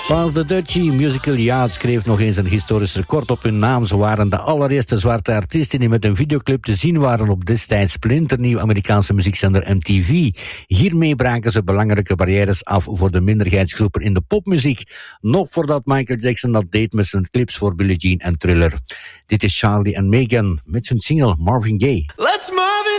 Paul the Dutchie, Musical Yacht, schreef nog eens een historisch record op hun naam. Ze waren de allereerste zwarte artiesten die met een videoclip te zien waren op destijds splinternieuw Amerikaanse muziekzender MTV. Hiermee braken ze belangrijke barrières af voor de minderheidsgroepen in de popmuziek. Nog voordat Michael Jackson dat deed met zijn clips voor Billie Jean en Thriller. Dit is Charlie en Meghan met zijn single Marvin Gaye. Let's Marvin